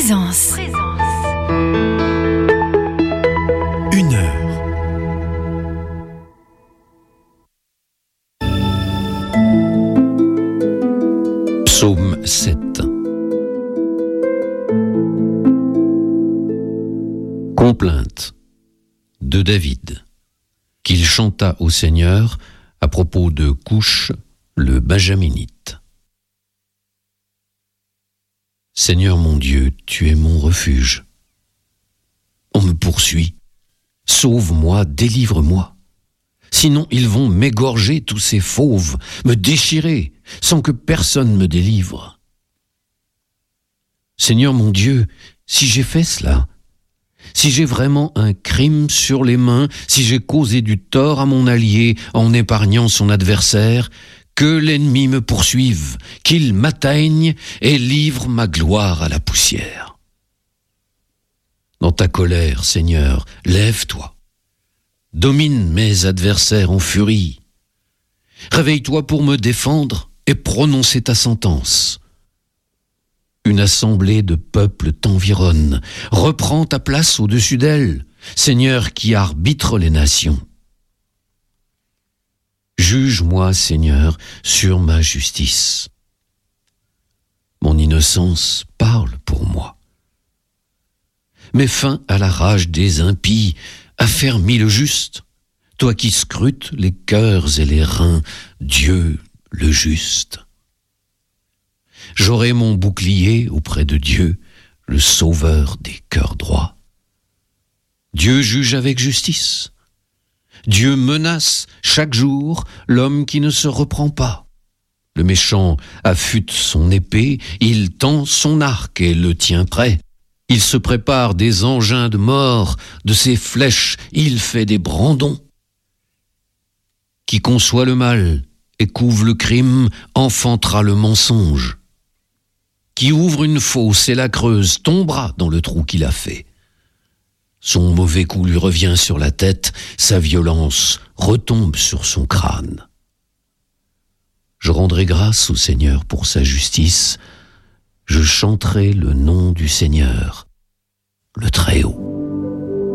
Présence. Une heure. Psaume 7. Complainte de David, qu'il chanta au Seigneur à propos de Couche, le Benjaminite. Seigneur mon Dieu, tu es mon refuge. On me poursuit. Sauve-moi, délivre-moi. Sinon ils vont m'égorger tous ces fauves, me déchirer, sans que personne me délivre. Seigneur mon Dieu, si j'ai fait cela, si j'ai vraiment un crime sur les mains, si j'ai causé du tort à mon allié en épargnant son adversaire, que l'ennemi me poursuive, qu'il m'atteigne et livre ma gloire à la poussière. Dans ta colère, Seigneur, lève-toi. Domine mes adversaires en furie. Réveille-toi pour me défendre et prononcer ta sentence. Une assemblée de peuples t'environne. Reprends ta place au-dessus d'elle, Seigneur qui arbitre les nations. Juge-moi, Seigneur, sur ma justice. Mon innocence parle pour moi. Mets fin à la rage des impies, affermis le juste. Toi qui scrutes les cœurs et les reins, Dieu le juste. J'aurai mon bouclier auprès de Dieu, le sauveur des cœurs droits. Dieu juge avec justice. Dieu menace chaque jour l'homme qui ne se reprend pas. Le méchant affûte son épée, il tend son arc et le tient prêt. Il se prépare des engins de mort, de ses flèches il fait des brandons. Qui conçoit le mal et couve le crime enfantera le mensonge. Qui ouvre une fosse et la creuse tombera dans le trou qu'il a fait. Son mauvais coup lui revient sur la tête, sa violence retombe sur son crâne. Je rendrai grâce au Seigneur pour sa justice, je chanterai le nom du Seigneur, le Très-Haut.